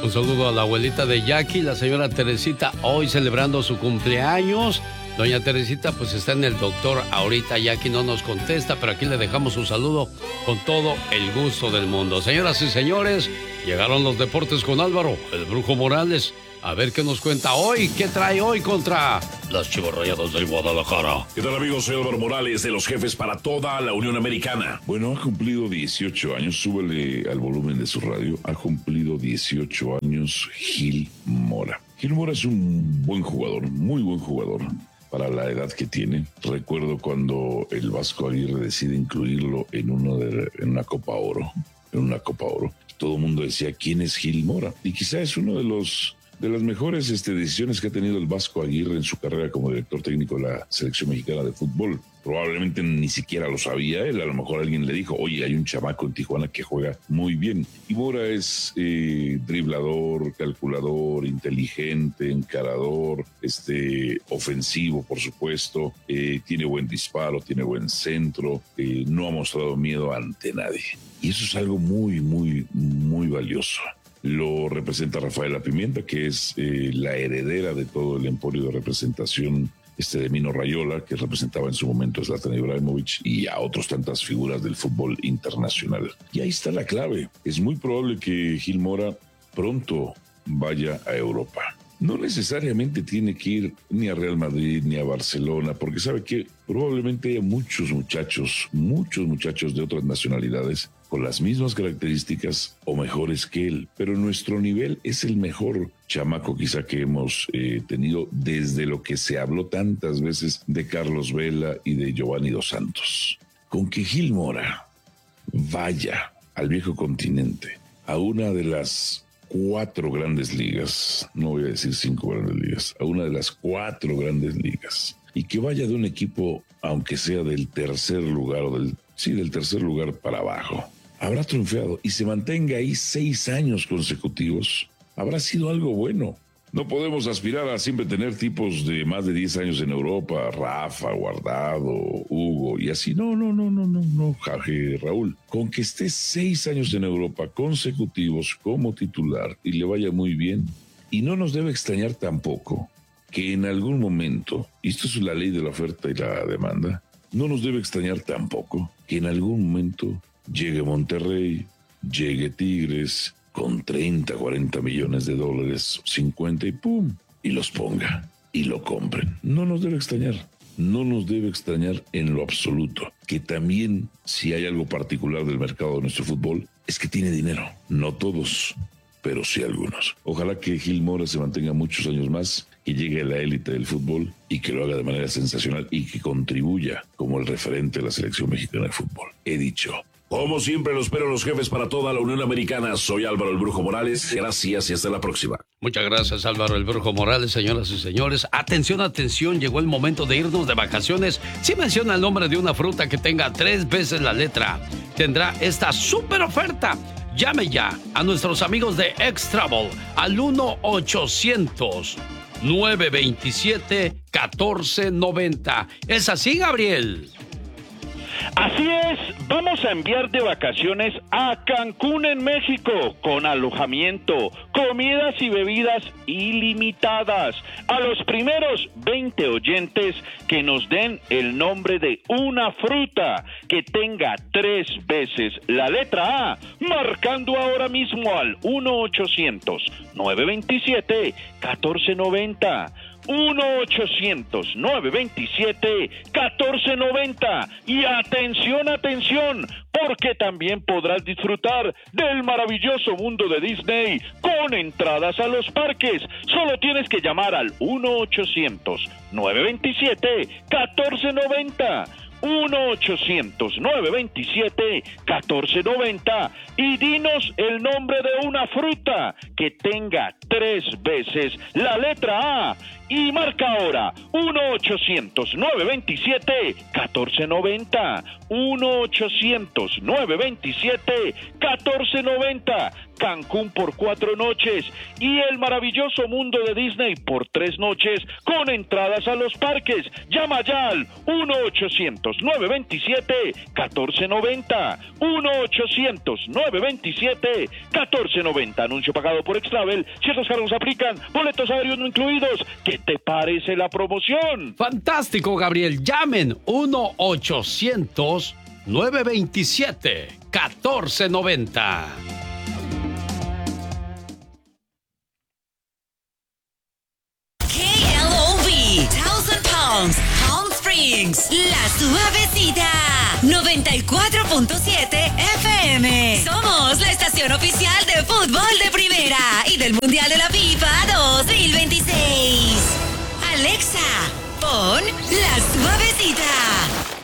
Un saludo a la abuelita de Jackie, la señora Teresita, hoy celebrando su cumpleaños. Doña Teresita pues está en el doctor ahorita, Jackie no nos contesta, pero aquí le dejamos un saludo con todo el gusto del mundo. Señoras y señores, llegaron los deportes con Álvaro, el Brujo Morales. A ver qué nos cuenta hoy, qué trae hoy contra las Chivas Rayadas del Guadalajara. ¿Qué tal, amigos? Soy Álvaro Morales de los Jefes para toda la Unión Americana. Bueno, ha cumplido 18 años, súbele al volumen de su radio, ha cumplido 18 años Gil Mora. Gil Mora es un buen jugador, muy buen jugador para la edad que tiene. Recuerdo cuando el Vasco Aguirre decide incluirlo en una Copa Oro. Todo el mundo decía, ¿quién es Gil Mora? Y quizá es uno de las mejores decisiones que ha tenido el Vasco Aguirre en su carrera como director técnico de la selección mexicana de fútbol. Probablemente ni siquiera lo sabía él, a lo mejor alguien le dijo, oye, hay un chamaco en Tijuana que juega muy bien. Y Mora es driblador, calculador, inteligente, encarador, ofensivo, por supuesto, tiene buen disparo, tiene buen centro, no ha mostrado miedo ante nadie. Y eso es algo muy, muy, muy valioso. Lo representa Rafaela Pimienta, que es la heredera de todo el emporio de representación de Mino Raiola, que representaba en su momento a Zlatan Ibrahimovic y a otras tantas figuras del fútbol internacional. Y ahí está la clave. Es muy probable que Gil Mora pronto vaya a Europa. No necesariamente tiene que ir ni a Real Madrid ni a Barcelona, porque sabe que probablemente haya muchos muchachos de otras nacionalidades con las mismas características o mejores que él, pero nuestro nivel es el mejor chamaco quizá que hemos tenido desde lo que se habló tantas veces de Carlos Vela y de Giovanni Dos Santos. Con que Gil Mora vaya al viejo continente, a una de las 4 grandes ligas, no voy a decir 5 grandes ligas, a una de las 4 grandes ligas, y que vaya de un equipo, aunque sea del tercer lugar o del tercer lugar para abajo, habrá triunfado y se mantenga ahí 6 años consecutivos, habrá sido algo bueno. No podemos aspirar a siempre tener tipos de más de 10 años en Europa, Rafa, Guardado, Hugo y así. No, Raúl. Con que esté 6 años en Europa consecutivos como titular y le vaya muy bien. Y no nos debe extrañar tampoco que en algún momento, y esto es la ley de la oferta y la demanda, no nos debe extrañar tampoco que en algún momento llegue Monterrey, llegue Tigres, con 30, 40 millones de dólares, 50 y ¡pum! Y los ponga y lo compren. No nos debe extrañar en lo absoluto. Que también, si hay algo particular del mercado de nuestro fútbol, es que tiene dinero. No todos, pero sí algunos. Ojalá que Gil Mora se mantenga muchos años más, que llegue a la élite del fútbol y que lo haga de manera sensacional y que contribuya como el referente de la selección mexicana de fútbol. He dicho. Como siempre, los espero los Jefes para toda la Unión Americana. Soy Álvaro el Brujo Morales. Gracias y hasta la próxima. Muchas gracias, Álvaro el Brujo Morales, señoras y señores. Atención, atención, llegó el momento de irnos de vacaciones. Si menciona el nombre de una fruta que tenga 3 veces la letra, tendrá esta súper oferta. Llame ya a nuestros amigos de X-Travel al 1-800-927-1490. ¿Es así, Gabriel? Así es, vamos a enviar de vacaciones a Cancún en México con alojamiento, comidas y bebidas ilimitadas a los primeros 20 oyentes que nos den el nombre de una fruta que tenga 3 veces la letra A, marcando ahora mismo al 1-800-927-1490. 1-800-927-1490. Y atención, atención, porque también podrás disfrutar del maravilloso mundo de Disney con entradas a los parques. Solo tienes que llamar al 1-800-927-1490. 1-800-927-1490 y dinos el nombre de una fruta que tenga 3 veces la letra A y marca ahora 1-800-927-1490. 1-800-927-1490. Cancún por 4 noches y el maravilloso mundo de Disney por 3 noches con entradas a los parques. Llama ya al 1-800-927-1490. 1-800-927-1490. Anuncio pagado por Extravel. Ciertos cargos aplican. Boletos aéreos no incluidos. ¿Qué te parece la promoción? Fantástico, Gabriel. Llamen 1-800-927-1490. Thousand Palms, Palm Springs, La Suavecita, 94.7 FM. Somos la estación oficial de fútbol de primera y del Mundial de la FIFA 2026. Alexa, pon La Suavecita.